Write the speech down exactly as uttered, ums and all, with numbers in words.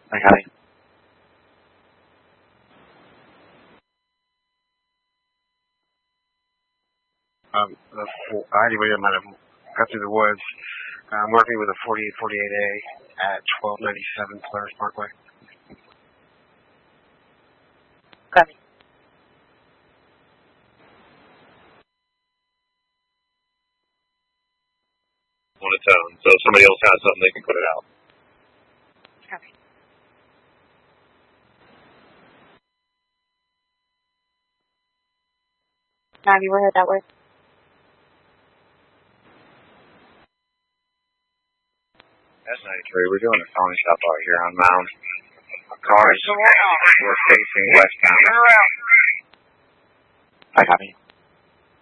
I copy. Um, the, anyway, I might have got through the woods. Uh, mark me with a forty-eight forty-eight A at twelve ninety-seven Polaris Parkway. Copy. On its own. So if somebody else has something, they can put it out. Copy. Navi, we're headed that way. S ninety-three, we're doing a phone shop out here on Mound. Cars, we're facing westbound. I copy.